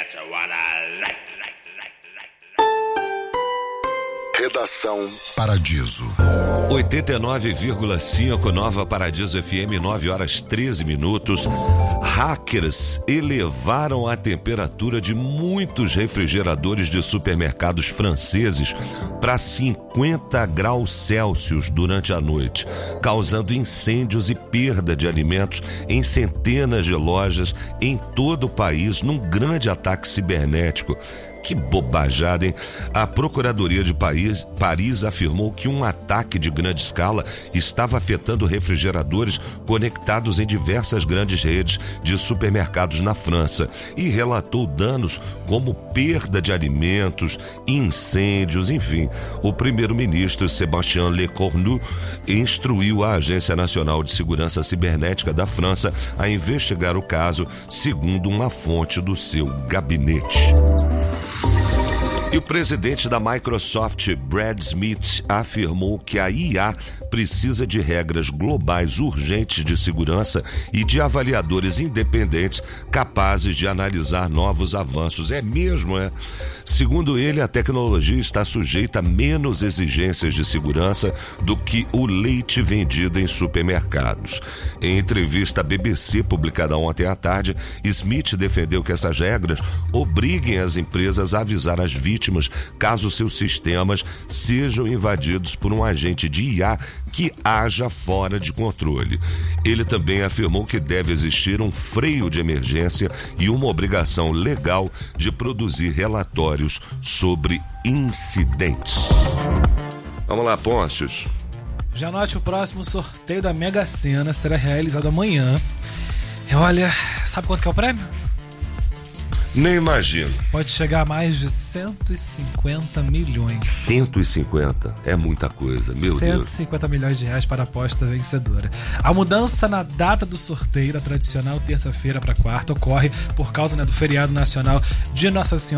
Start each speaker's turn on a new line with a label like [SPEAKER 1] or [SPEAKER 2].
[SPEAKER 1] what I like.
[SPEAKER 2] Redação Paradiso.
[SPEAKER 3] 89,5 Nova Paradiso FM, 9h13. Hackers elevaram a temperatura de muitos refrigeradores de supermercados franceses para 50 graus Celsius durante a noite, causando incêndios e perda de alimentos em centenas de lojas em todo o país num grande ataque cibernético. Que bobajada, hein? A Procuradoria de Paris afirmou que um ataque de grande escala estava afetando refrigeradores conectados em diversas grandes redes de supermercados na França e relatou danos como perda de alimentos, incêndios, enfim. O primeiro-ministro Sébastien Lecornu instruiu a Agência Nacional de Segurança Cibernética da França a investigar o caso, segundo uma fonte do seu gabinete. E o presidente da Microsoft, Brad Smith, afirmou que a IA precisa de regras globais urgentes de segurança e de avaliadores independentes capazes de analisar novos avanços. É mesmo, é? Segundo ele, a tecnologia está sujeita a menos exigências de segurança do que o leite vendido em supermercados. Em entrevista à BBC, publicada ontem à tarde, Smith defendeu que essas regras obriguem as empresas a avisar as vítimas caso seus sistemas sejam invadidos por um agente de IA que haja fora de controle. Ele também afirmou que deve existir um freio de emergência e uma obrigação legal de produzir relatórios sobre incidentes. Vamos lá, Pôncios.
[SPEAKER 4] Já anote, o próximo sorteio da Mega Sena será realizado amanhã. E olha, sabe quanto que é o prêmio?
[SPEAKER 3] Nem imagino.
[SPEAKER 4] Pode chegar a mais de 150 milhões.
[SPEAKER 3] 150? É muita coisa, meu
[SPEAKER 4] 150
[SPEAKER 3] Deus.
[SPEAKER 4] milhões de reais para a aposta vencedora. A mudança na data do sorteio, da tradicional terça-feira para quarta, ocorre por causa do feriado nacional de Nossa Senhora